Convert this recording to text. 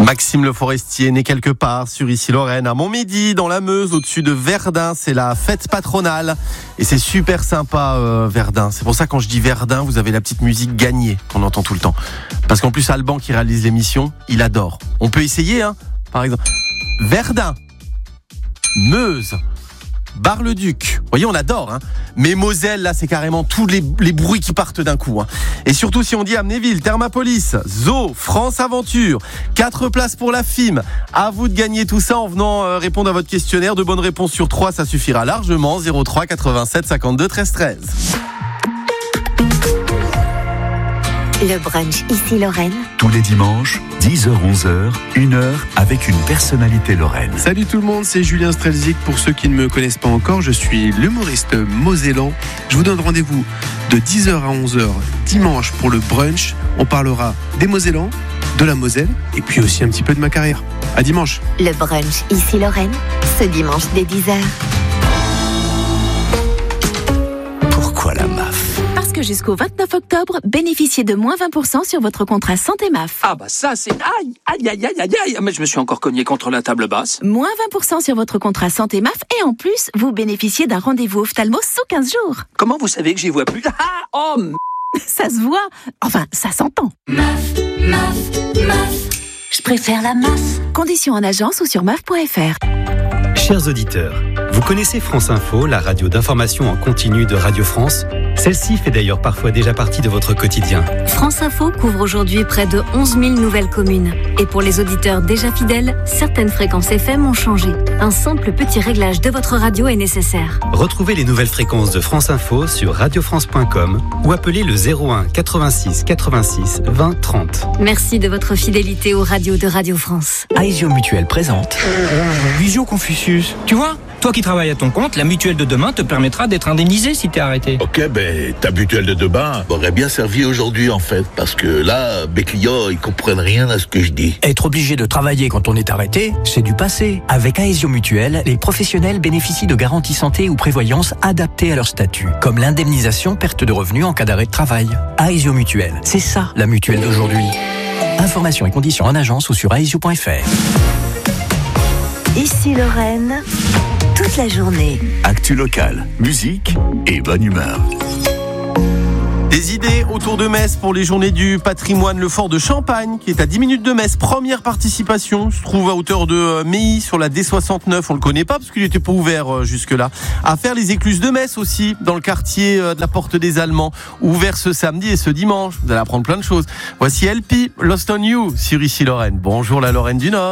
Maxime Le Forestier né quelque part sur Issy-Lorraine, à Montmédy, dans la Meuse, au-dessus de Verdun. C'est la fête patronale et c'est super sympa Verdun. C'est pour ça quand je dis Verdun, vous avez la petite musique gagnée qu'on entend tout le temps. Parce qu'en plus Alban qui réalise l'émission, il adore. On peut essayer, par exemple. Verdun, Meuse, Bar-le-Duc. Vous voyez, on adore, Mais Moselle, là, c'est carrément tous les bruits qui partent d'un coup, Et surtout, si on dit Amnéville, Thermapolis, Zoo, France Aventure, 4 places pour la FIM. À vous de gagner tout ça en venant répondre à votre questionnaire. 2 bonnes réponses sur 3, ça suffira largement. 03 87 52 13 13. Le brunch Issy-Lorraine. Tous les dimanches, 10h-11h, 1h avec une personnalité lorraine. Salut tout le monde, c'est Julien Strelzik. Pour ceux qui ne me connaissent pas encore, je suis l'humoriste mosellan. Je vous donne rendez-vous de 10h à 11h dimanche pour le brunch. On parlera des Mosellans, de la Moselle et puis aussi un petit peu de ma carrière. À dimanche. Le brunch Issy-Lorraine, ce dimanche dès 10h. Pourquoi la MAF ? Parce que jusqu'au 29 octobre, bénéficiez de moins 20% sur votre contrat santé MAF. Ah bah ça c'est... Aïe, mais je me suis encore cogné contre la table basse. Moins 20% sur votre contrat santé MAF et en plus, vous bénéficiez d'un rendez-vous ophtalmo sous 15 jours. Comment vous savez que j'y vois plus ? Ça se voit, enfin ça s'entend. MAF, je préfère la MAF. Conditions en agence ou sur maf.fr. Chers auditeurs, vous connaissez France Info, la radio d'information en continu de Radio France ? Celle-ci fait d'ailleurs parfois déjà partie de votre quotidien. France Info couvre aujourd'hui près de 11 000 nouvelles communes. Et pour les auditeurs déjà fidèles, certaines fréquences FM ont changé. Un simple petit réglage de votre radio est nécessaire. Retrouvez les nouvelles fréquences de France Info sur radiofrance.com ou appelez le 01 86 86 20 30. Merci de votre fidélité aux radios de Radio France. Aesio Mutuelle présente Visio Confucius. Tu vois, toi qui travailles à ton compte, la mutuelle de demain te permettra d'être indemnisé si t'es arrêté. Ok, ta mutuelle de demain m'aurait bien servi aujourd'hui en fait, parce que là, mes clients, ils comprennent rien à ce que je dis. Être obligé de travailler quand on est arrêté, c'est du passé. Avec Aesio Mutuelle, les professionnels bénéficient de garanties santé ou prévoyance adaptées à leur statut, comme l'indemnisation perte de revenus en cas d'arrêt de travail. Aesio Mutuelle, c'est ça la mutuelle d'aujourd'hui. Informations et conditions en agence ou sur aesio.fr. Issy-Lorraine, toute la journée. Actu locale, musique et bonne humeur. Des idées autour de Metz pour les journées du patrimoine. Le fort de Champagne, qui est à 10 minutes de Metz. Première participation, se trouve à hauteur de Meilly sur la D69. On le connaît pas parce qu'il n'était pas ouvert jusque-là. À faire les écluses de Metz aussi, dans le quartier de la Porte des Allemands. Ouvert ce samedi et ce dimanche. Vous allez apprendre plein de choses. Voici LP, Lost on You, sur Issy-Lorraine. Bonjour la Lorraine du Nord.